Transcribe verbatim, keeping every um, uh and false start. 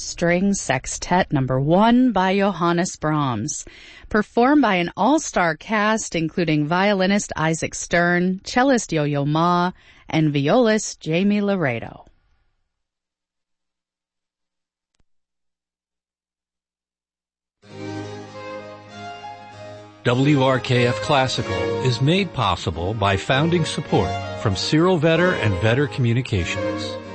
String Sextet Number one by Johannes Brahms, performed by an all-star cast including violinist Isaac Stern, cellist Yo-Yo Ma, and violist Jamie Laredo. W R K F Classical is made possible by founding support from Cyril Vetter and Vetter Communications.